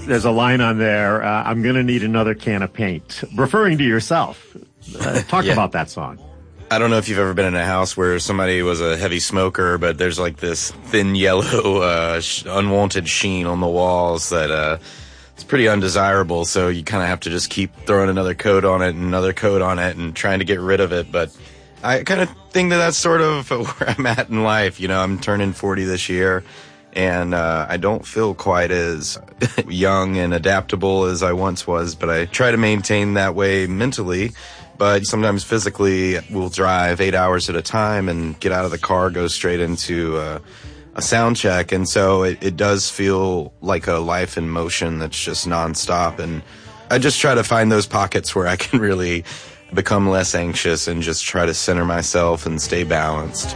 There's a line on there, I'm going to need another can of paint, referring to yourself. Talk about that song. I don't know if you've ever been in a house where somebody was a heavy smoker, but there's like this thin yellow, unwanted sheen on the walls that it's pretty undesirable. So you kind of have to just keep throwing another coat on it and another coat on it and trying to get rid of it. But I kind of think that that's sort of where I'm at in life. You know, I'm turning 40 this year. And I don't feel quite as young and adaptable as I once was, but I try to maintain that way mentally. But sometimes physically, we'll drive 8 hours at a time and get out of the car, go straight into a sound check. And so it does feel like a life in motion that's just nonstop. And I just try to find those pockets where I can really become less anxious and just try to center myself and stay balanced.